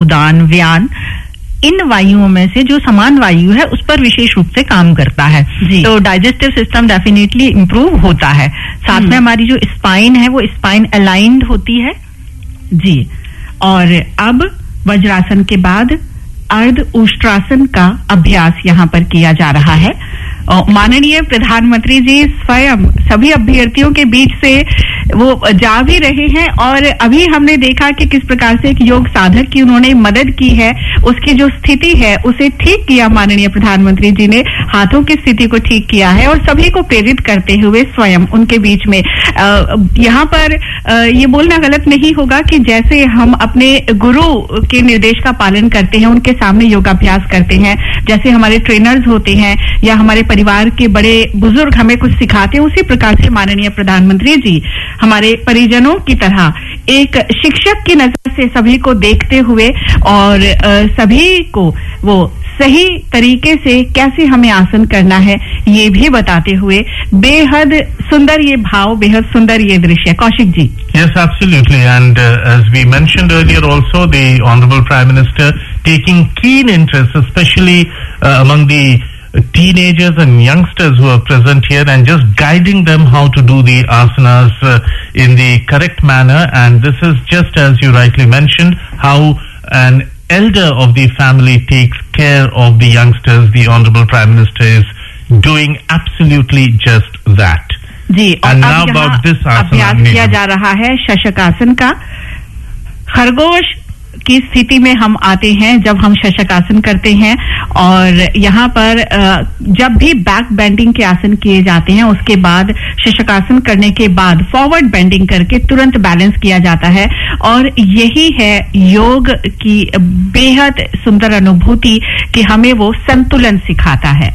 उदान, व्यान, इन वायुओं में से जो समान वायु है उस पर विशेष रूप से काम करता है। तो डाइजेस्टिव सिस्टम डेफिनेटली इंप्रूव होता है। साथ में हमारी जो स्पाइन है वो स्पाइन अलाइंड होती है। जी, और अब वज्रासन के बाद अर्ध उष्ट्रासन का अभ्यास यहाँ पर किया जा रहा है। माननीय प्रधानमंत्री जी स्वयं सभी अभ्यर्थियों के बीच से वो जा भी रहे हैं और अभी हमने देखा कि किस प्रकार से एक योग साधक की उन्होंने मदद की है, उसकी जो स्थिति है उसे ठीक किया। माननीय प्रधानमंत्री जी ने हाथों की स्थिति को ठीक किया है और सभी को प्रेरित करते हुए स्वयं उनके बीच में यहाँ पर ये बोलना गलत नहीं होगा कि जैसे हम अपने गुरु के निर्देश का पालन करते हैं, उनके सामने योगाभ्यास करते हैं, जैसे हमारे ट्रेनर्स होते हैं या हमारे परिवार के बड़े बुजुर्ग हमें कुछ सिखाते हैं, उसी प्रकार से माननीय प्रधानमंत्री जी हमारे परिजनों की तरह एक शिक्षक की नजर से सभी को देखते हुए और सभी को वो सही तरीके से कैसे हमें आसन करना है ये भी बताते हुए बेहद सुंदर ये भाव, बेहद सुंदर ये दृश्य। Kaushik ji. Yes, absolutely. And as we mentioned earlier also, the Honorable Prime Minister taking keen interest, especially among the teenagers and youngsters who are present here, and just guiding them how to do the asanas in the correct manner. And this is just as you rightly mentioned, how an elder of the family takes care of the youngsters. The Honorable Prime Minister is doing absolutely just that. जी, और now about this अभ्यास किया जा रहा है शशकासन का। खरगोश की स्थिति में हम आते हैं जब हम शशकासन करते हैं और यहाँ पर जब भी बैक बेंडिंग के आसन किए जाते हैं उसके बाद शशकासन करने के बाद फॉरवर्ड बेंडिंग करके तुरंत बैलेंस किया जाता है और यही है योग की बेहद सुंदर अनुभूति कि हमें वो संतुलन सिखाता है।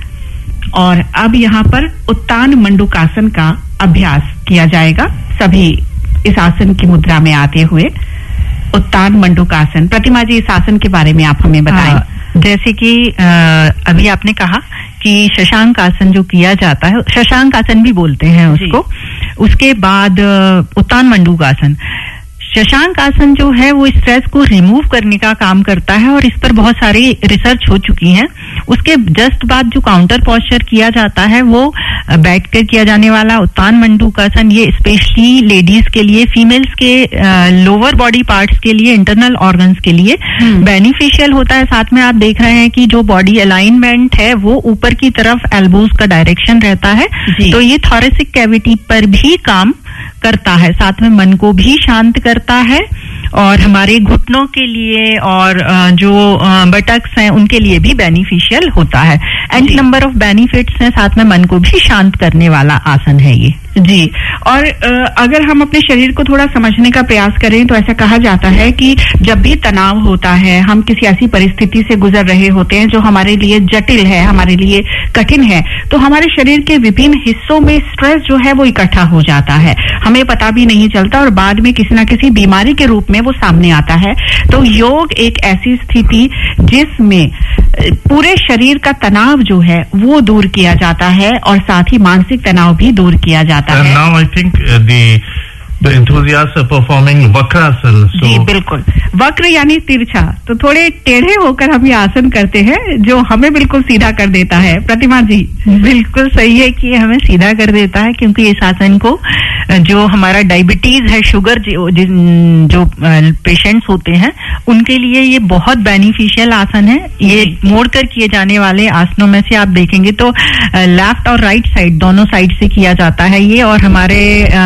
और अब यहाँ पर उत्तान मंडूकासन का अभ्यास किया जाएगा, सभी इस आसन की मुद्रा में आते हुए। उत्तान मंडूकासन, प्रतिमा जी इस आसन के बारे में आप हमें बताएं। जैसे कि अभी आपने कहा कि शशांक आसन जो किया जाता है, शशांक आसन भी बोलते हैं उसको, उसके बाद उत्तान मंडूकासन। शशांक आसन जो है वो स्ट्रेस को रिमूव करने का काम करता है और इस पर बहुत सारी रिसर्च हो चुकी है। उसके जस्ट बाद जो काउंटर पोस्चर किया जाता है वो बैठ कर किया जाने वाला उत्तान मंडूकासन, ये स्पेशली लेडीज के लिए, फीमेल्स के लोअर बॉडी पार्ट्स के लिए, इंटरनल ऑर्गन्स के लिए बेनिफिशियल होता है। साथ में आप देख रहे हैं कि जो बॉडी अलाइनमेंट है वो ऊपर की तरफ एल्बोज का डायरेक्शन रहता है, तो ये थोरेसिक कैविटी पर भी काम करता है, साथ में मन को भी शांत करता है और हमारे घुटनों के लिए और जो बटक्स हैं उनके लिए भी बेनिफिशियल होता है। एंड नंबर ऑफ बेनिफिट्स हैं, साथ में मन को भी शांत करने वाला आसन है ये। जी, और अगर हम अपने शरीर को थोड़ा समझने का प्रयास करें तो ऐसा कहा जाता है कि जब भी तनाव होता है, हम किसी ऐसी परिस्थिति से गुजर रहे होते हैं जो हमारे लिए जटिल है, हमारे लिए कठिन है, तो हमारे शरीर के विभिन्न हिस्सों में स्ट्रेस जो है वो इकट्ठा हो जाता है, हमें पता भी नहीं चलता और बाद में किसी न किसी बीमारी के रूप में वो सामने आता है। तो योग एक ऐसी स्थिति जिसमें पूरे शरीर का तनाव जो है वो दूर किया जाता है और साथ ही मानसिक तनाव भी दूर किया जाता है। Now I think the enthusiasts are performing Vakrasana. So जी बिल्कुल, वक्र यानी तिरछा, तो थोड़े टेढ़े होकर हम ये आसन करते हैं जो हमें बिल्कुल सीधा कर देता है। प्रतिमा जी। बिल्कुल सही है कि हमें सीधा कर देता है, क्योंकि इस आसन को जो हमारा डायबिटीज है, शुगर जो पेशेंट्स होते हैं उनके लिए ये बहुत बेनिफिशियल आसन है। ये मोड़ कर किए जाने वाले आसनों में से आप देखेंगे तो लेफ्ट और राइट साइड दोनों साइड से किया जाता है ये, और हमारे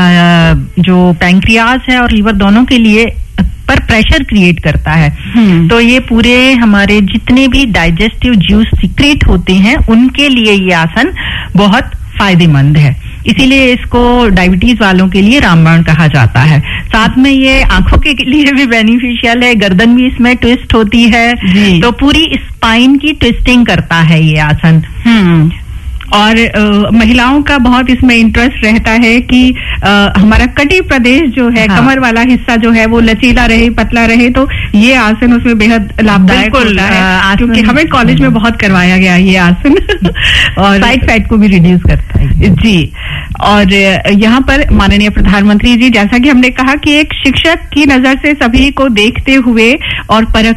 जो पैंक्रियाज है और लीवर दोनों के लिए पर प्रेशर क्रिएट करता है। तो ये पूरे हमारे जितने भी डाइजेस्टिव जूस सीक्रेट होते हैं उनके लिए ये आसन बहुत फायदेमंद है, इसीलिए इसको डायबिटीज वालों के लिए रामबाण कहा जाता है। साथ में ये आंखों के लिए भी बेनिफिशियल है, गर्दन भी इसमें ट्विस्ट होती है, तो पूरी स्पाइन की ट्विस्टिंग करता है ये आसन। और महिलाओं का बहुत इसमें इंटरेस्ट रहता है कि हमारा कटी प्रदेश जो है, कमर वाला हिस्सा जो है वो लचीला रहे, पतला रहे, तो ये आसन उसमें बेहद लाभदायक होता है, क्योंकि हमें कॉलेज में बहुत करवाया गया ये आसन और साइड फैट को भी रिड्यूस करता है। जी, और यहाँ पर माननीय प्रधानमंत्री जी, जैसा कि हमने कहा कि एक शिक्षक की नजर से सभी को देखते हुए और परख